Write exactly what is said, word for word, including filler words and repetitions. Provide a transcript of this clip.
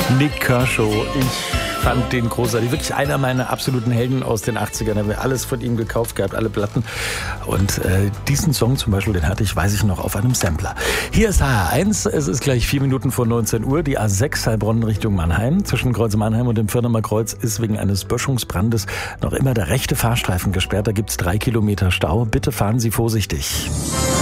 Nik Kershaw, ich fand den großartig. Wirklich einer meiner absoluten Helden aus den achtzigern. Da haben wir alles von ihm gekauft gehabt, alle Platten. Und äh, diesen Song zum Beispiel, den hatte ich, weiß ich noch, auf einem Sampler. Hier ist H R eins, es ist gleich vier Minuten vor neunzehn Uhr. Die A sechs Heilbronn Richtung Mannheim. Zwischen Kreuz Mannheim und dem Firnemer Kreuz ist wegen eines Böschungsbrandes noch immer der rechte Fahrstreifen gesperrt. Da gibt's drei Kilometer Stau. Bitte fahren Sie vorsichtig.